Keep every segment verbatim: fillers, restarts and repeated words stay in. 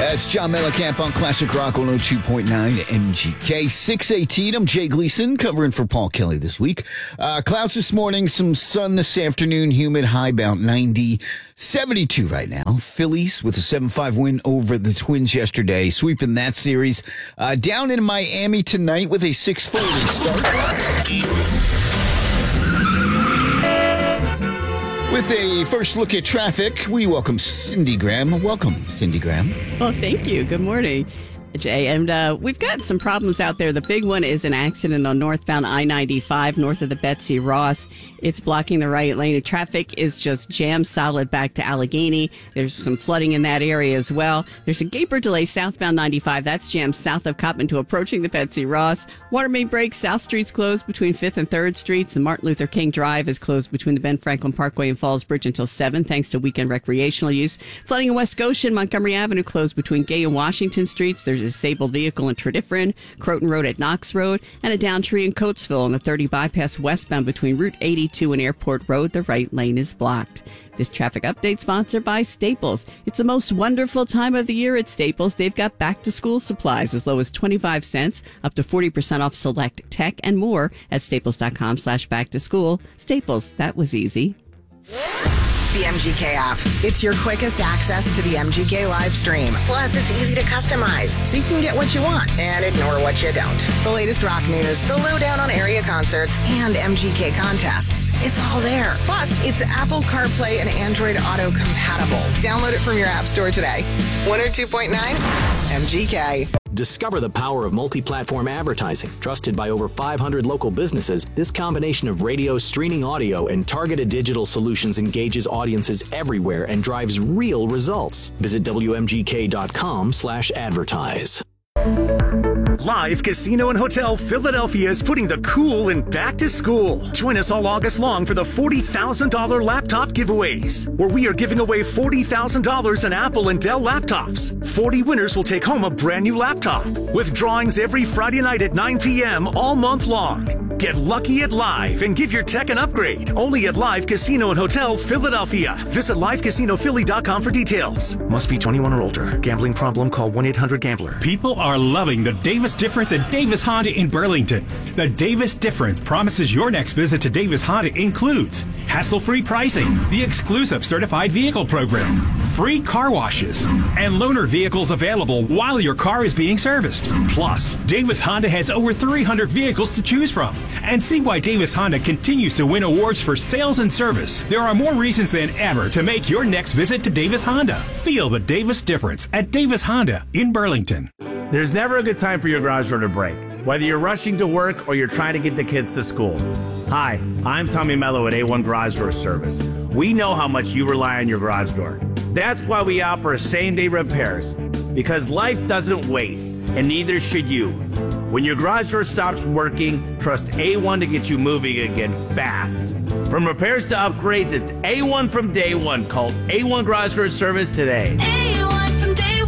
That's John Mellencamp on Classic Rock one oh two point nine M G K. six eighteen, I'm Jay Gleason, covering for Paul Kelly this week. Uh, clouds this morning, some sun this afternoon, humid, high about ninety, seventy-two right now. Phillies with a seven five win over the Twins yesterday, sweeping that series. Uh, down in Miami tonight with a six four start. With a first look at traffic, we welcome Cindy Graham. Welcome, Cindy Graham. Well, thank you. Good morning, Jay. And uh, we've got some problems out there. The big one is an accident on northbound I ninety-five north of the Betsy Ross. It's blocking the right lane. The traffic is just jammed solid back to Allegheny. There's some flooding in that area as well. There's a gaper delay southbound ninety-five. That's jammed south of Coppin to approaching the Betsy Ross. Water main break. South Street's closed between fifth and third Streets. And Martin Luther King Drive is closed between the Ben Franklin Parkway and Falls Bridge until seven, thanks to weekend recreational use. Flooding in West Goshen. Montgomery Avenue closed between Gay and Washington Streets. There's a disabled vehicle in Tredyffrin, Croton Road at Knox Road, and a down tree in Coatesville on the thirty bypass westbound between Route eighty-two and Airport Road. The right lane is blocked. This traffic update sponsored by Staples. It's the most wonderful time of the year at Staples. They've got back-to-school supplies as low as twenty-five cents, up to forty percent off select tech and more at staples.com slash back-to-school. Staples, that was easy. The M G K app. It's your quickest access to the M G K live stream. Plus, it's easy to customize, so you can get what you want and ignore what you don't. The latest rock news, the lowdown on area concerts, and M G K contests. It's all there. Plus, it's Apple CarPlay and Android Auto compatible. Download it from your app store today. one oh two point nine M G K. Discover the power of multi-platform advertising. Trusted by over five hundred local businesses, this combination of radio, streaming audio, and targeted digital solutions engages audiences everywhere and drives real results. Visit W M G K dot com slash advertise. Live Casino and Hotel Philadelphia is putting the cool in back to school. Join us all August long for the forty thousand dollars laptop giveaways, where we are giving away forty thousand dollars in Apple and Dell laptops. forty winners will take home a brand new laptop, with drawings every Friday night at nine p.m. all month long. Get lucky at Live and give your tech an upgrade. Only at Live Casino and Hotel Philadelphia. Visit live casino philly dot com for details. Must be twenty-one or older. Gambling problem? Call one eight hundred gambler. People are loving the Davis Difference at Davis Honda in Burlington. The Davis Difference promises your next visit to Davis Honda includes hassle-free pricing, the exclusive certified vehicle program, free car washes, and loaner vehicles available while your car is being serviced. Plus, Davis Honda has over three hundred vehicles to choose from. And see why Davis Honda continues to win awards for sales and service. There are more reasons than ever to make your next visit to Davis Honda. Feel the Davis Difference at Davis Honda in Burlington. There's never a good time for your garage door to break, whether you're rushing to work or you're trying to get the kids to school. Hi, I'm Tommy Mello at A one Garage Door Service. We know how much you rely on your garage door. That's why we offer same-day repairs, because life doesn't wait, and neither should you. When your garage door stops working, trust A one to get you moving again fast. From repairs to upgrades, it's A one from day one. Call A one Garage Door Service today. A one from day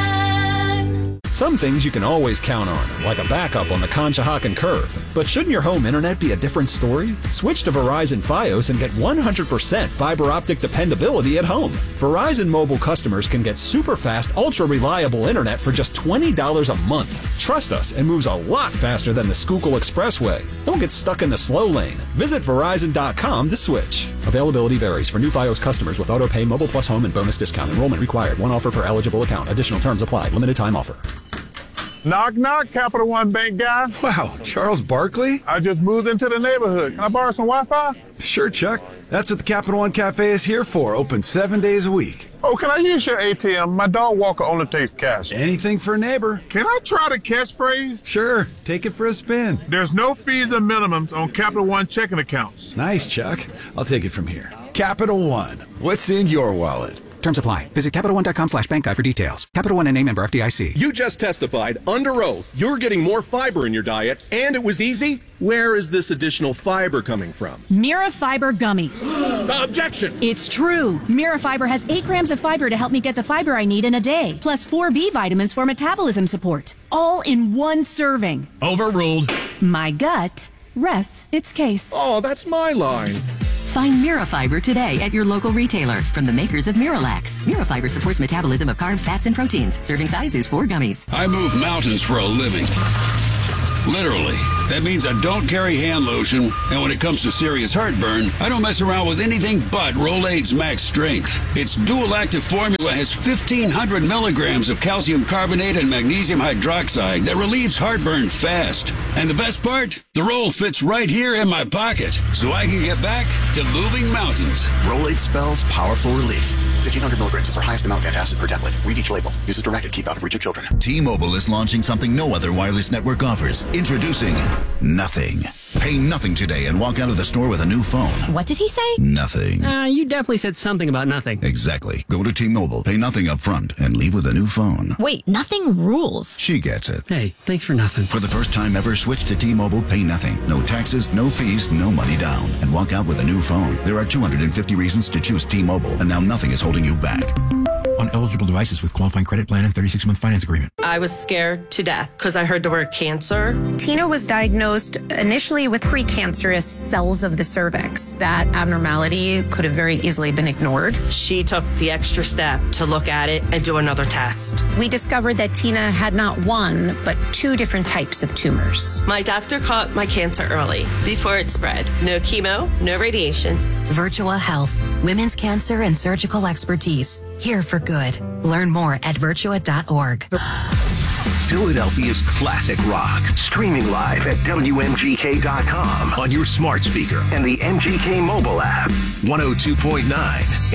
one. Some things you can always count on, like a backup on the Conshohocken Curve. But shouldn't your home internet be a different story? Switch to Verizon Fios and get one hundred percent fiber optic dependability at home. Verizon mobile customers can get super fast, ultra reliable internet for just twenty dollars a month. Trust us, it moves a lot faster than the Schuylkill Expressway. Don't get stuck in the slow lane. Visit Verizon dot com to switch. Availability varies for new Fios customers with auto pay, mobile plus home, and bonus discount. Enrollment required. One offer per eligible account. Additional terms apply. Limited time offer. Knock, knock, Capital One Bank guy. Wow, Charles Barkley? I just moved into the neighborhood. Can I borrow some Wi-Fi? Sure, Chuck. That's what the Capital One Cafe is here for. Open seven days a week. Oh, can I use your A T M? My dog walker only takes cash. Anything for a neighbor. Can I try the catchphrase? Sure. Take it for a spin. There's no fees and minimums on Capital One checking accounts. Nice, Chuck. I'll take it from here. Capital One. What's in your wallet? Terms apply. Visit Capital One dot com slash bank guide for details. Capital One and a member F D I C. You just testified under oath you're getting more fiber in your diet, and it was easy. Where is this additional fiber coming from? Mira Fiber Gummies. Objection! It's true. Mira Fiber has eight grams of fiber to help me get the fiber I need in a day, plus four B vitamins for metabolism support, all in one serving. Overruled. My gut rests its case. Oh, that's my line. Find Mirafiber today at your local retailer from the makers of Miralax. Mirafiber supports metabolism of carbs, fats, and proteins. Serving size is four gummies. I move mountains for a living. Literally. That means I don't carry hand lotion, and when it comes to serious heartburn, I don't mess around with anything but Rolaids Max Strength. Its dual-active formula has fifteen hundred milligrams of calcium carbonate and magnesium hydroxide that relieves heartburn fast. And the best part? The roll fits right here in my pocket, so I can get back to moving mountains. Rolaids spells powerful relief. fifteen hundred milligrams is our highest amount of antacid per tablet. Read each label. Use as directed. Keep out of reach of children. T-Mobile is launching something no other wireless network offers. Introducing Nothing. Pay nothing today and walk out of the store with a new phone. What did he say? Nothing. Uh, you definitely said something about nothing. Exactly. Go to T-Mobile, pay nothing up front, and leave with a new phone. Wait, nothing rules. She gets it. Hey, thanks for nothing. For the first time ever, switch to T-Mobile, pay nothing. No taxes, no fees, no money down. And walk out with a new phone. There are two hundred fifty reasons to choose T-Mobile, and now nothing is holding you back. On eligible devices with qualifying credit plan and thirty-six month finance agreement. I was scared to death because I heard the word cancer. Tina was diagnosed initially with precancerous cells of the cervix. That abnormality could have very easily been ignored. She took the extra step to look at it and do another test. We discovered that Tina had not one, but two different types of tumors. My doctor caught my cancer early, before it spread. No chemo, no radiation. Virtua Health, women's cancer and surgical expertise. Here for good. Learn more at virtua dot org. Philadelphia's classic rock. Streaming live at W M G K dot com on your smart speaker and the M G K mobile app. one oh two point nine